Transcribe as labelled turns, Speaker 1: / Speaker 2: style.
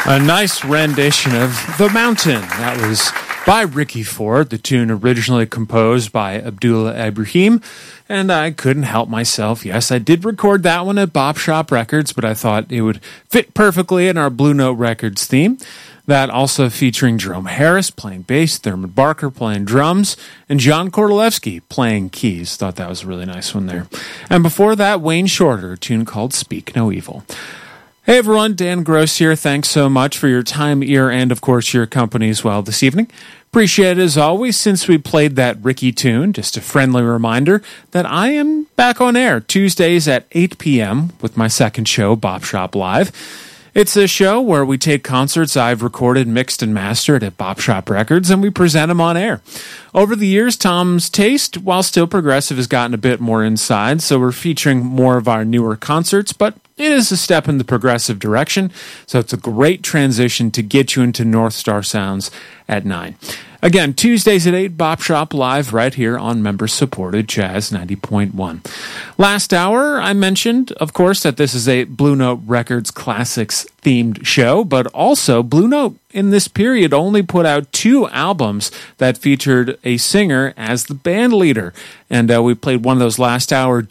Speaker 1: A nice rendition of The Mountain. That was by Ricky Ford, the tune originally composed by Abdullah Ibrahim, and I couldn't help myself. Yes, I did record that one at Bop Shop Records, but I thought it would fit perfectly in our Blue Note Records theme. That also featuring Jerome Harris playing bass, Thurman Barker playing drums, and John Kordylewski playing keys. Thought that was a really nice one there. And before that, Wayne Shorter, a tune called Speak No Evil. Hey everyone, Dan Gross here. Thanks so much for your time, ear, and of course your company as well this evening. Appreciate it as always. Since we played that Ricky tune, just a friendly reminder that I am back on air Tuesdays at 8 p.m. with my second show, Bop Shop Live. It's a show where we take concerts I've recorded, mixed, and mastered at Bop Shop Records, and we present them on air. Over the years, Tom's taste, while still progressive, has gotten a bit more inside, so we're featuring more of our newer concerts, but it is a step in the progressive direction, so it's a great transition to get you into North Star Sounds at 9. Again, Tuesdays at 8, Bop Shop Live, right here on member-supported Jazz 90.1. Last hour, I mentioned, of course, that this is a Blue Note Records Classics-themed show, but also Blue Note in this period only put out 2 albums that featured a singer as the band leader. And we played one of those last hour